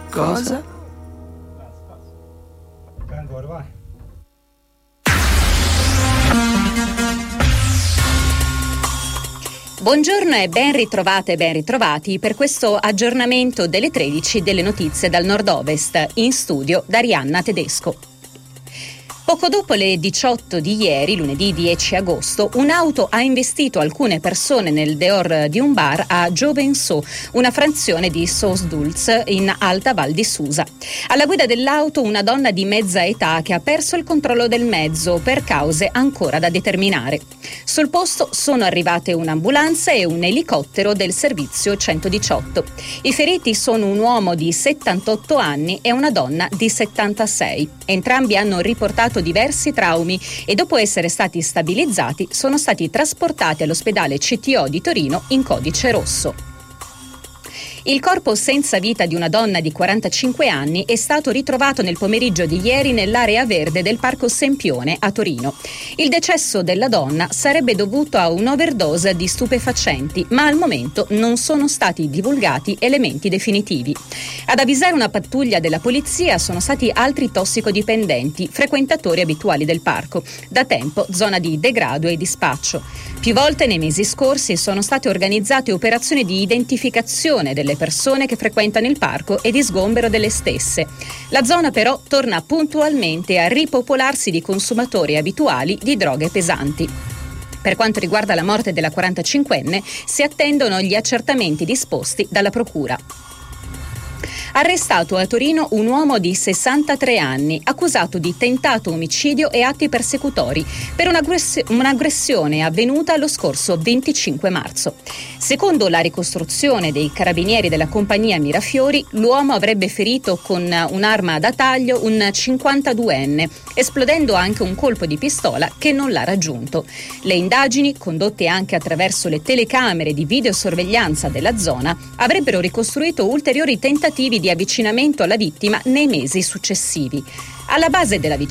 Cosa? Ancora, vai. Buongiorno e ben ritrovate e ben ritrovati per questo aggiornamento delle 13 delle notizie dal nord-ovest. In studio da Arianna Tedesco. Poco dopo le 18 di ieri, lunedì 10 agosto, un'auto ha investito alcune persone nel dehors di un bar a Giovenceau, una frazione di Sos-Dulz in Alta Val di Susa. Alla guida dell'auto una donna di mezza età che ha perso il controllo del mezzo per cause ancora da determinare. Sul posto sono arrivate un'ambulanza e un elicottero del servizio 118. I feriti sono un uomo di 78 anni e una donna di 76. Entrambi hanno riportato diversi traumi e dopo essere stati stabilizzati sono stati trasportati all'ospedale CTO di Torino in codice rosso. Il corpo senza vita di una donna di 45 anni è stato ritrovato nel pomeriggio di ieri nell'area verde del Parco Sempione a Torino. Il decesso della donna sarebbe dovuto a un'overdose di stupefacenti, ma al momento non sono stati divulgati elementi definitivi. Ad avvisare una pattuglia della polizia sono stati altri tossicodipendenti, frequentatori abituali del parco, da tempo zona di degrado e dispaccio. Più volte nei mesi scorsi sono state organizzate operazioni di identificazione delle persone che frequentano il parco e di sgombero delle stesse. La zona però torna puntualmente a ripopolarsi di consumatori abituali di droghe pesanti. Per quanto riguarda la morte della 45enne, si attendono gli accertamenti disposti dalla procura. Arrestato a Torino un uomo di 63 anni, accusato di tentato omicidio e atti persecutori per un'aggressione avvenuta lo scorso 25 marzo. Secondo la ricostruzione dei carabinieri della compagnia Mirafiori, l'uomo avrebbe ferito con un'arma da taglio un 52enne, esplodendo anche un colpo di pistola che non l'ha raggiunto. Le indagini, condotte anche attraverso le telecamere di videosorveglianza della zona, avrebbero ricostruito ulteriori tentativi di avvicinamento alla vittima nei mesi successivi. Alla base della vicenda